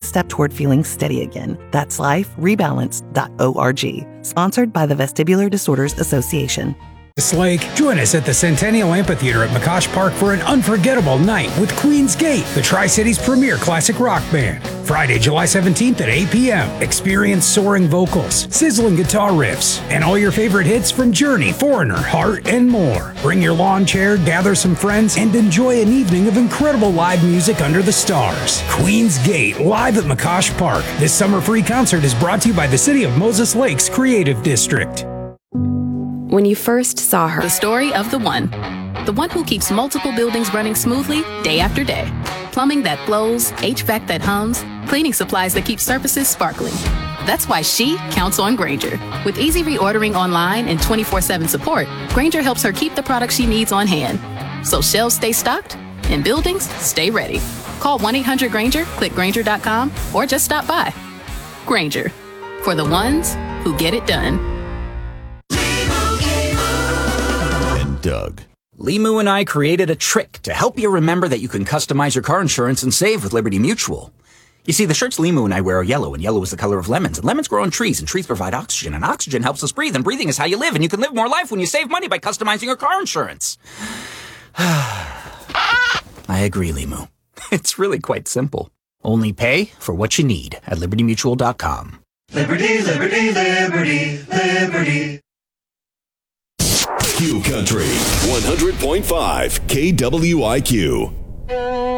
step toward feeling steady again. That's liferebalance.org. Sponsored by the Vestibular Disorders Association. This Lake, join us at the Centennial Amphitheater at McCosh Park for an unforgettable night with Queen's Gate, the Tri-Cities premier classic rock band. Friday, July 17th at 8 p.m. Experience soaring vocals, sizzling guitar riffs, and all your favorite hits from Journey, Foreigner, Heart, and more. Bring your lawn chair, gather some friends, and enjoy an evening of incredible live music under the stars. Queen's Gate, live at McCosh Park. This summer free concert is brought to you by the City of Moses Lake's Creative District. When you first saw her. The story of the one who keeps multiple buildings running smoothly day after day. Plumbing that flows, HVAC that hums, cleaning supplies that keep surfaces sparkling. That's why she counts on Grainger. With easy reordering online and 24/7 support, Grainger helps her keep the products she needs on hand. So shelves stay stocked and buildings stay ready. Call 1-800-GRAINGER, click Grainger.com, or just stop by. Grainger, for the ones who get it done. Doug. Limu and I created a trick to help you remember that you can customize your car insurance and save with Liberty Mutual. You see, the shirts Limu and I wear are yellow, and yellow is the color of lemons, and lemons grow on trees, and trees provide oxygen, and oxygen helps us breathe, and breathing is how you live, and you can live more life when you save money by customizing your car insurance. I agree, Limu. It's really quite simple. Only pay for what you need at libertymutual.com. Liberty, liberty, liberty, liberty. Q Country 100.5 KWIQ.